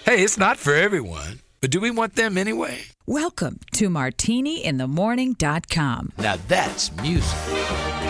Hey, it's not for everyone, but do we want them anyway? Welcome to MartiniInTheMorning.com. Now that's music.